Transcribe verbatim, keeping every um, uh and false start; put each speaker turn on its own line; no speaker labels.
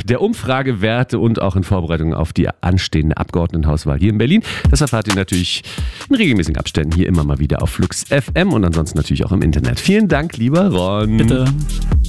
der Umfragewerte und auch in Vorbereitung auf die anstehende Abgeordnetenhauswahl hier in Berlin. Das erfahrt ihr natürlich in regelmäßigen Abständen hier immer mal wieder auf Flux F M und ansonsten natürlich auch im Internet. Vielen Dank, lieber Ron.
Bitte.